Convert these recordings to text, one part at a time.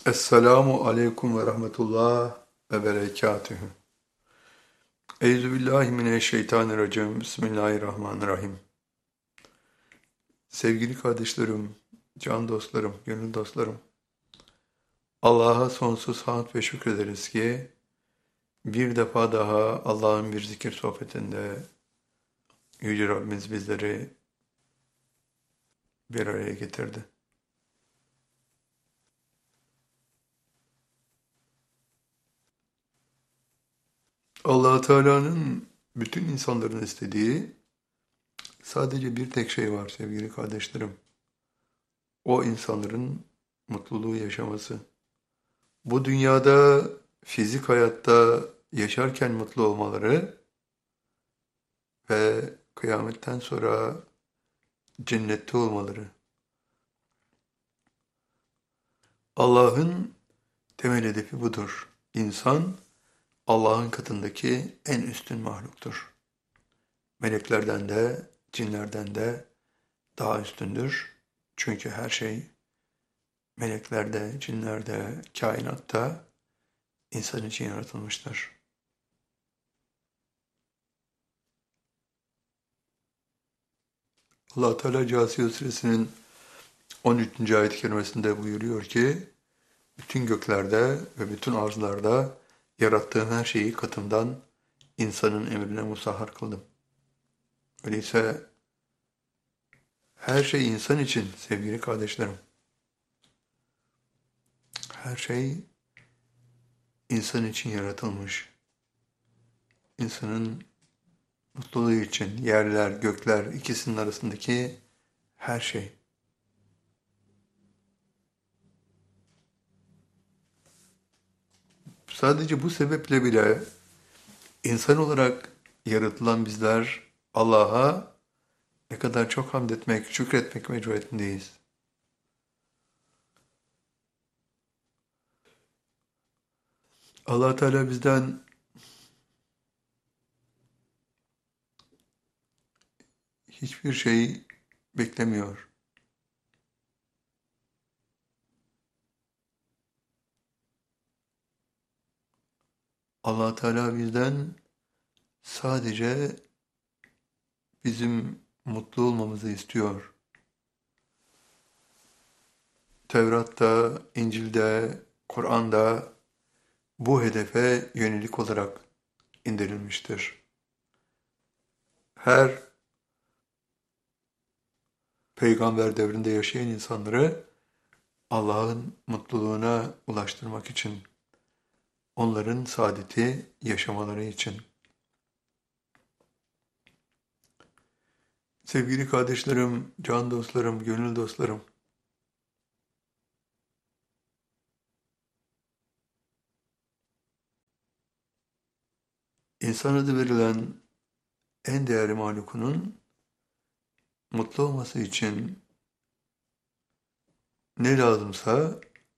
Esselamu aleyküm ve rahmetullah ve berekatühü. Euzubillahimineşşeytanirracim. Bismillahirrahmanirrahim. Sevgili kardeşlerim, can dostlarım, gönül dostlarım. Allah'a sonsuz hamd ve şükrederiz ki bir defa daha Allah'ın bir zikir sohbetinde Yüce Rabbimiz bizleri bir araya getirdi. Allah Teala'nın bütün insanların istediği sadece bir tek şey var sevgili kardeşlerim. O insanların mutluluğu yaşaması. Bu dünyada fizik hayatta yaşarken mutlu olmaları ve kıyametten sonra cennette olmaları. Allah'ın temel hedefi budur. İnsan Allah'ın katındaki en üstün mahluktur. Meleklerden de, cinlerden de daha üstündür. Çünkü her şey meleklerde, cinlerde, kainatta insan için yaratılmıştır. Allah Teala Câsiye Suresinin 13. ayet-i kerimesinde buyuruyor ki, bütün göklerde ve bütün arzlarda yarattığım her şeyi katımdan insanın emrine musahhar kıldım. Öyleyse her şey insan için sevgili kardeşlerim. Her şey insan için yaratılmış. İnsanın mutluluğu için yerler, gökler ikisinin arasındaki her şey. Sadece bu sebeple bile insan olarak yaratılan bizler Allah'a ne kadar çok hamd etmek, şükretmek mecburiyetindeyiz. Allah Teala bizden hiçbir şey beklemiyor. Allah Teala bizden sadece bizim mutlu olmamızı istiyor. Tevrat'ta, İncil'de, Kur'an'da bu hedefe yönelik olarak indirilmiştir. Her peygamber devrinde yaşayan insanları Allah'ın mutluluğuna ulaştırmak için, onların saadeti yaşamaları için. Sevgili kardeşlerim, can dostlarım, gönül dostlarım, insan adı verilen en değerli mahlukunun mutlu olması için ne lazımsa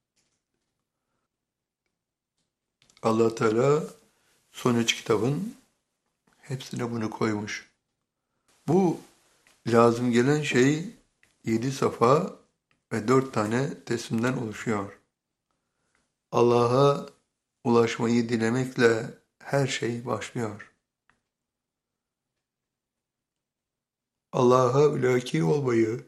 Allah Teala son üç kitabın hepsine bunu koymuş. Bu lazım gelen şey 7 safa ve 4 tane teslimden oluşuyor. Allah'a ulaşmayı dilemekle her şey başlıyor. Allah'a mülaki olmayı,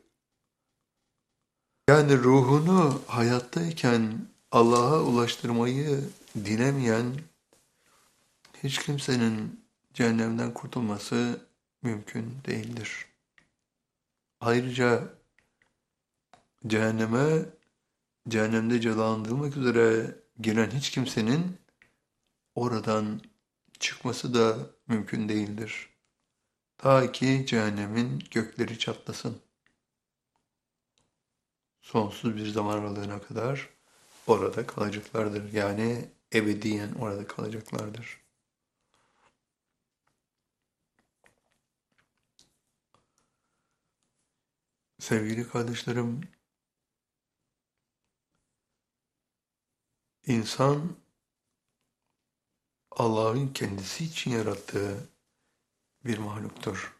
yani ruhunu hayattayken Allah'a ulaştırmayı dilemeyen hiç kimsenin cehennemden kurtulması mümkün değildir. Ayrıca cehenneme, cehennemde cezalandırılmak üzere giren hiç kimsenin oradan çıkması da mümkün değildir. Ta ki cehennemin gökleri çatlasın. Sonsuz bir zaman aralığına kadar orada kalacaklardır. Yani ebediyen orada kalacaklardır. Sevgili kardeşlerim, insan Allah'ın kendisi için yarattığı bir mahluktur.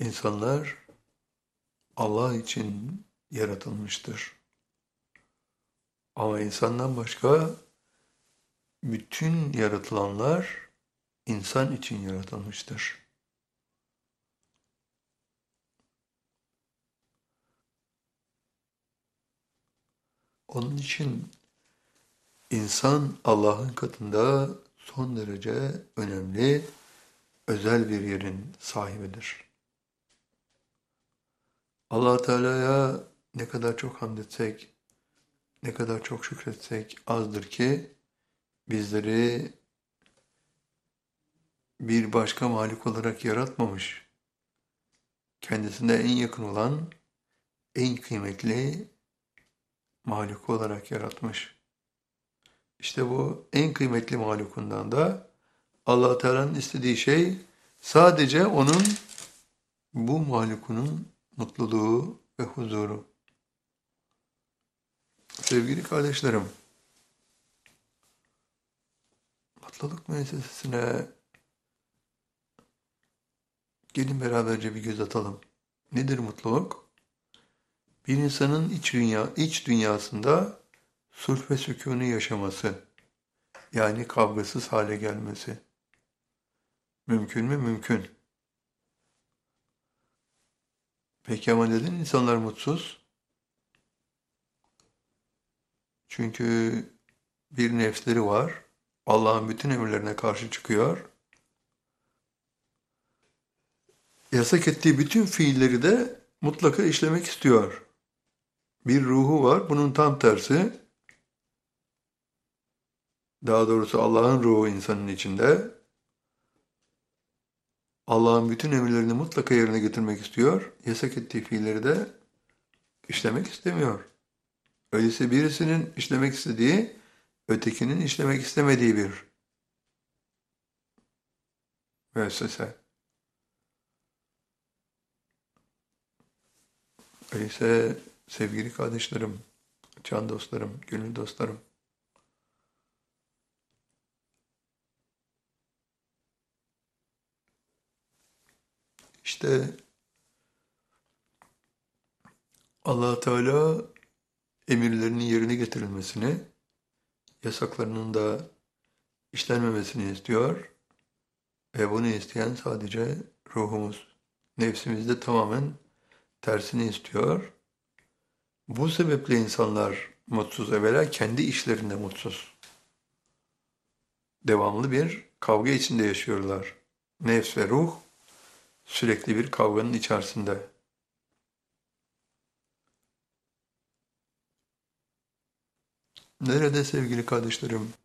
İnsanlar Allah için yaratılmıştır. Ama insandan başka bütün yaratılanlar insan için yaratılmıştır. Onun için insan Allah'ın katında son derece önemli, özel bir yerin sahibidir. Allah Teala'ya ne kadar çok hamd etsek, ne kadar çok şükretsek azdır ki bizleri bir başka malik olarak yaratmamış. Kendisine en yakın olan, en kıymetli mahluk olarak yaratmış. İşte bu en kıymetli mahlukundan da Allah Teala'nın istediği şey sadece onun bu mahlukunun mutluluğu ve huzuru. Sevgili kardeşlerim, mutluluk müessesesine gelin beraberce bir göz atalım. Nedir mutluluk? Bir insanın iç dünyasında sulh ve sükûnu yaşaması, yani kavgasız hale gelmesi. Mümkün mü? Mümkün. Peki ama neden insanlar mutsuz? Çünkü bir nefsleri var, Allah'ın bütün emirlerine karşı çıkıyor. Yasak ettiği bütün fiilleri de mutlaka işlemek istiyor. Bir ruhu var, bunun tam tersi. Daha doğrusu Allah'ın ruhu insanın içinde. Allah'ın bütün emirlerini mutlaka yerine getirmek istiyor. Yasak ettiği fiilleri de işlemek istemiyor. Öyleyse birisinin işlemek istediği, ötekinin işlemek istemediği bir müessese. Öyleyse sevgili kardeşlerim, can dostlarım, gönül dostlarım, işte Allah Teala emirlerinin yerine getirilmesini, yasaklarının da işlenmemesini istiyor ve bunu isteyen sadece ruhumuz. Nefsimiz de tamamen tersini istiyor. Bu sebeple insanlar mutsuz, evvela kendi işlerinde mutsuz. Devamlı bir kavga içinde yaşıyorlar. Nefs ve ruh sürekli bir kavganın içerisinde. Nerede sevgili kardeşlerim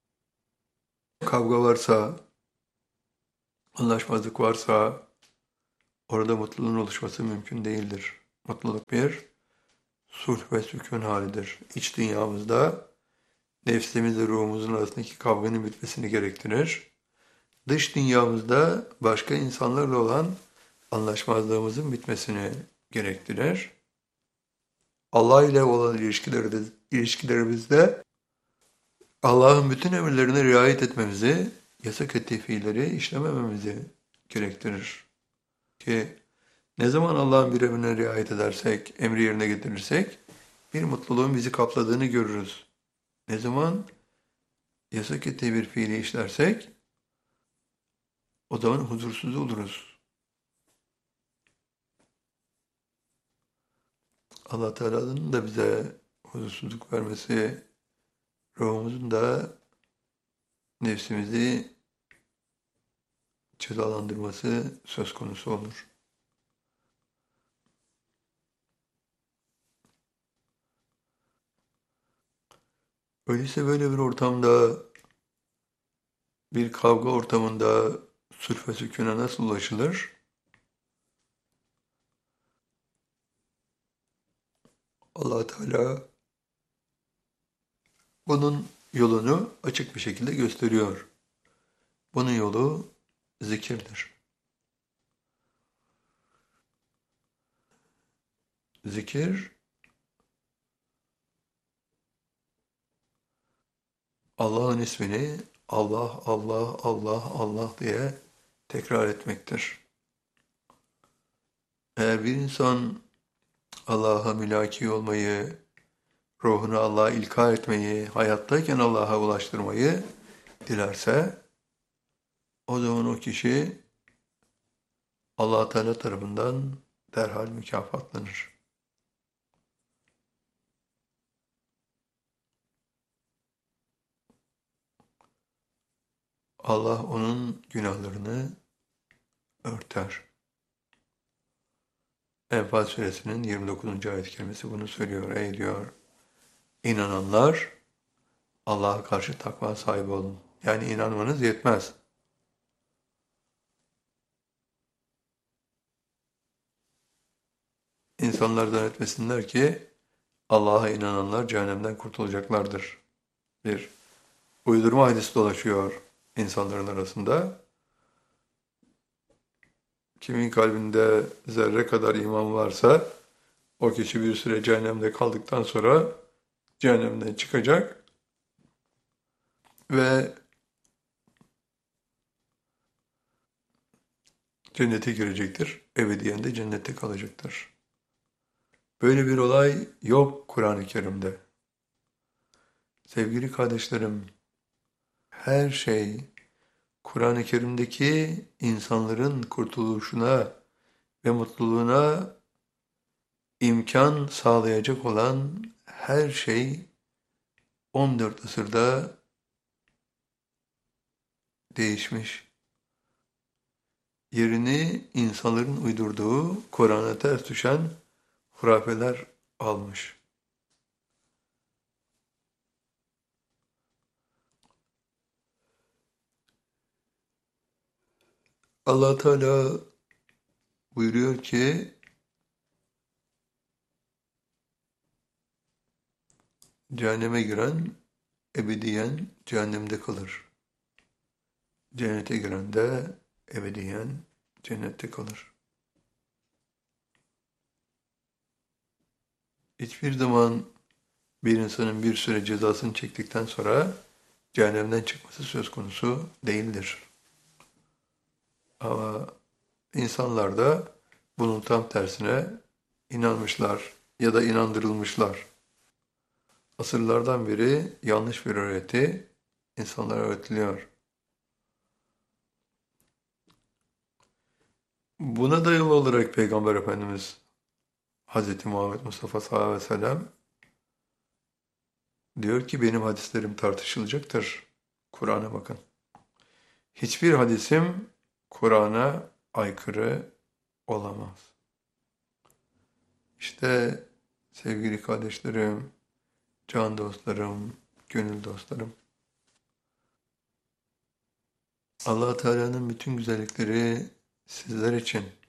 kavga varsa, anlaşmazlık varsa orada mutluluğun oluşması mümkün değildir. Mutluluk bir sulh ve sükun halidir. İç dünyamızda nefsimizle ruhumuzun arasındaki kavganın bitmesini gerektirir. Dış dünyamızda başka insanlarla olan anlaşmazlığımızın bitmesini gerektirir. Allah ile olan ilişkilerimizde Allah'ın bütün emirlerine riayet etmemizi, yasak ettiği fiilleri işlemememizi gerektirir. Ki ne zaman Allah'ın bir emrine riayet edersek, emri yerine getirirsek, bir mutluluğun bizi kapladığını görürüz. Ne zaman yasak ettiği bir fiili işlersek, o zaman huzursuz oluruz. Allah Teala'nın da bize huzursuzluk vermesi, ruhumuzun da nefsimizi cezalandırması söz konusu olur. Öyleyse böyle bir ortamda, bir kavga ortamında sulh ve sükûne nasıl ulaşılır? Allah Teala bunun yolunu açık bir şekilde gösteriyor. Bunun yolu zikirdir. Zikir, Allah'ın ismini Allah, Allah, Allah, Allah diye tekrar etmektir. Eğer bir insan Allah'a mülaki olmayı, ruhunu Allah'a ilka etmeyi, hayattayken Allah'a ulaştırmayı dilerse, o zaman o kişi Allah Teala tarafından derhal mükafatlanır. Allah onun günahlarını örter. Enfal suresinin 29. ayet-i kerimesi bunu söylüyor. Ey diyor, inananlar Allah'a karşı takva sahibi olun. Yani inanmanız yetmez. İnsanlar zannetmesinler ki Allah'a inananlar cehennemden kurtulacaklardır. Bir uydurma hadis dolaşıyor insanların arasında. Kimin kalbinde zerre kadar iman varsa o kişi bir süre cehennemde kaldıktan sonra cehennemden çıkacak ve cennete girecektir. Ebediyen de cennette kalacaktır. Böyle bir olay yok Kur'an-ı Kerim'de. Sevgili kardeşlerim, her şey Kur'an-ı Kerim'deki insanların kurtuluşuna ve mutluluğuna imkan sağlayacak olan her şey 14 asırda değişmiş. Yerini insanların uydurduğu, Kur'an'a ters düşen hurafeler almış. Allah Teala buyuruyor ki, cehenneme giren ebediyen cehennemde kalır. Cennete giren de ebediyen cennette kalır. Hiçbir zaman bir insanın bir süre cezasını çektikten sonra cehennemden çıkması söz konusu değildir. Ama insanlar da bunun tam tersine inanmışlar ya da inandırılmışlar. Asırlardan beri yanlış bir öğreti insanlara öğretiliyor. Buna dayalı olarak Peygamber Efendimiz Hz. Muhammed Mustafa sallallahu aleyhi ve sellem diyor ki benim hadislerim tartışılacaktır. Kur'an'a bakın. Hiçbir hadisim Kur'an'a aykırı olamaz. İşte sevgili kardeşlerim, can dostlarım, gönül dostlarım. Allah Teala'nın bütün güzellikleri sizler için